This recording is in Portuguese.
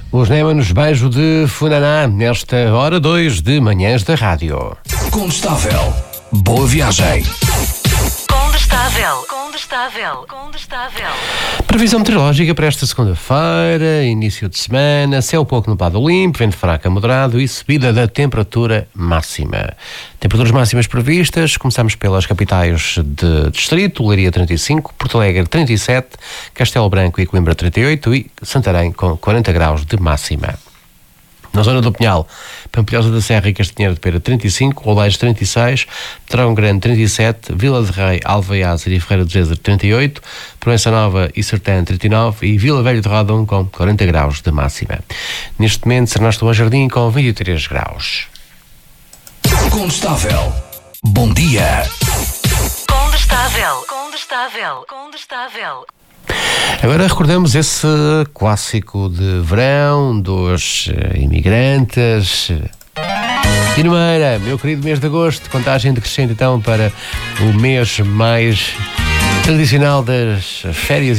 Os Némanos, beijo de Funaná, nesta hora 2 de Manhãs da Rádio. Condestável. Boa viagem. Condestável. Previsão meteorológica para esta segunda-feira, início de semana, céu pouco nublado limpo, vento fraco a moderado e subida da temperatura máxima. Temperaturas máximas previstas, começamos pelas capitais de distrito, Leiria 35, Porto Alegre 37, Castelo Branco e Coimbra 38 e Santarém com 40 graus de máxima. Na zona do Pinhal, Pampilhosa da Serra e Castanheira de Pera 35, Oleiros 36, Trão Grande 37, Vila de Rei, Alvaiazer e Ferreira do Jézer 38, Proença Nova e Sertã 39 e Vila Velha de Rodão com 40 graus de máxima. Neste momento, Ernesto Bom Jardim com 23 graus. Condestável. Bom dia. Condestável. Agora recordamos esse clássico de verão dos imigrantes. Tino Meira, meu querido mês de agosto, contagem decrescente então para o mês mais tradicional das férias